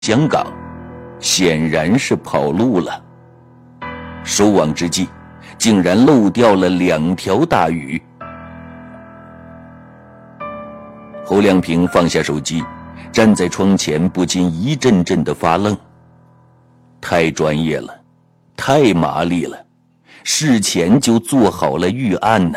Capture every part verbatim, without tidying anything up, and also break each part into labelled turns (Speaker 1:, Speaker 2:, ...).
Speaker 1: 香港，显然是跑路了。收网之际，竟然漏掉了两条大鱼。侯亮平放下手机，站在窗前，不禁一阵阵的发愣。太专业了，太麻利了，事前就做好了预案呢。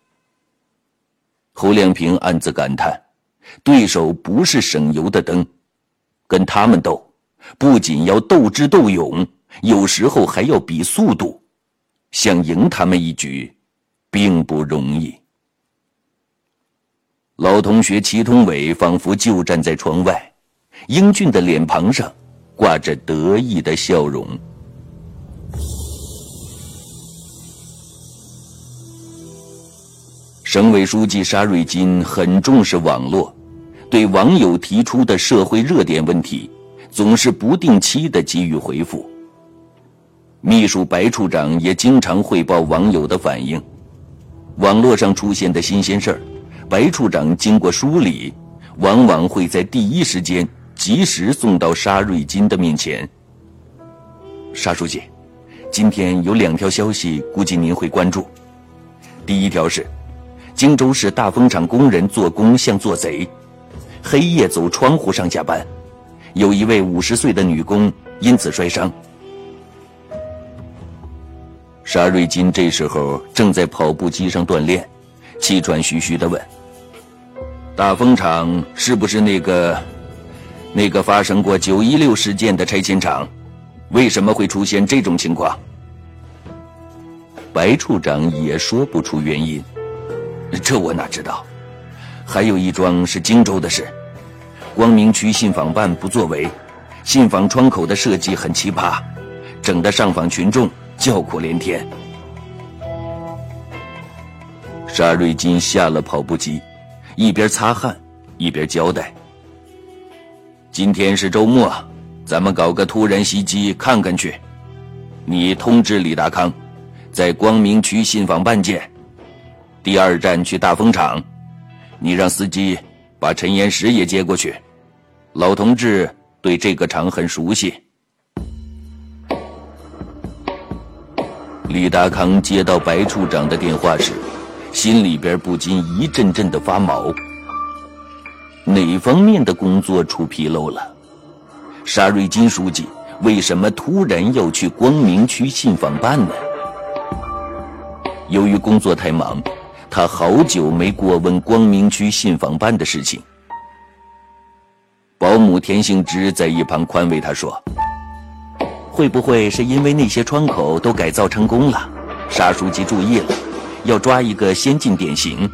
Speaker 1: 侯亮平暗自感叹，对手不是省油的灯，跟他们斗，不仅要斗智斗勇，有时候还要比速度，想赢他们一局，并不容易。老同学祁同伟仿佛就站在窗外，英俊的脸庞上挂着得意的笑容。省委书记沙瑞金很重视网络，对网友提出的社会热点问题总是不定期地给予回复。秘书白处长也经常汇报网友的反应，网络上出现的新鲜事儿，白处长经过梳理，往往会在第一时间及时送到沙瑞金的面前。沙书记，今天有两条消息，估计您会关注。第一条是，荆州市大蜂厂工人做工像做贼，黑夜走窗户上下班，有一位五十岁的女工因此摔伤。沙瑞金这时候正在跑步机上锻炼，气喘吁吁地问：大蜂厂是不是那个那个发生过九一六事件的拆迁厂？为什么会出现这种情况？白处长也说不出原因。这我哪知道，还有一桩是荆州的事，光明区信访办不作为，信访窗口的设计很奇葩，整得上访群众叫苦连天。沙瑞金下了跑步机，一边擦汗一边交代：今天是周末，咱们搞个突然袭击看看去。你通知李达康，在光明区信访办见。第二站去大蜂厂，你让司机把陈岩石也接过去，老同志对这个厂很熟悉。李达康接到白处长的电话时，心里边不禁一阵阵的发毛。哪方面的工作出纰漏了？沙瑞金书记为什么突然要去光明区信访办呢？由于工作太忙，他好久没过问光明区信访办的事情。保姆田杏芝在一旁宽慰他说：会不会是因为那些窗口都改造成功了？沙书记注意了，要抓一个先进典型。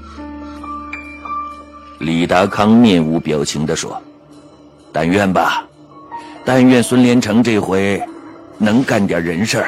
Speaker 1: 李达康面无表情地说：但愿吧，但愿孙连成这回能干点人事儿。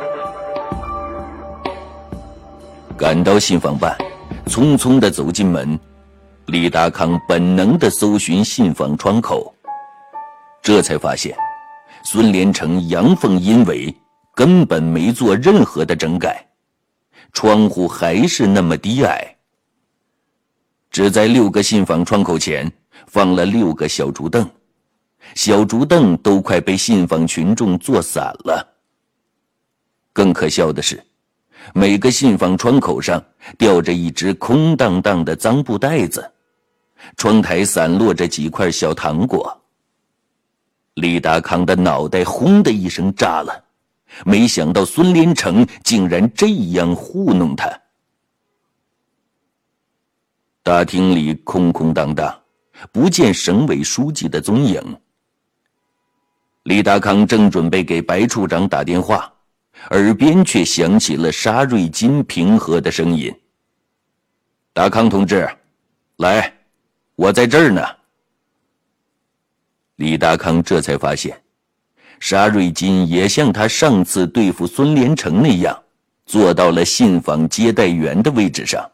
Speaker 1: 赶到信访办，匆匆地走进门，李达康本能地搜寻信访窗口，这才发现孙连成阳奉阴违，根本没做任何的整改，窗户还是那么低矮，只在六个信访窗口前放了六个小竹凳，小竹凳都快被信访群众坐散了。更可笑的是，每个信访窗口上吊着一只空荡荡的脏布袋子，窗台散落着几块小糖果。李达康的脑袋轰的一声炸了，没想到孙连成竟然这样糊弄他。大厅里空空荡荡，不见省委书记的踪影。李达康正准备给白处长打电话，耳边却响起了沙瑞金平和的声音：达康同志，来，我在这儿呢。李达康这才发现，沙瑞金也像他上次对付孙连成那样，坐到了信访接待员的位置上。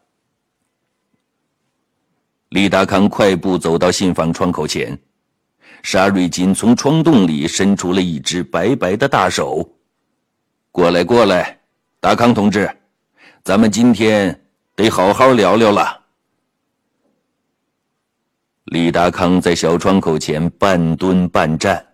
Speaker 1: 李达康快步走到信访窗口前，沙瑞金从窗洞里伸出了一只白白的大手：过来过来，达康同志，咱们今天得好好聊聊了。李达康在小窗口前半蹲半站，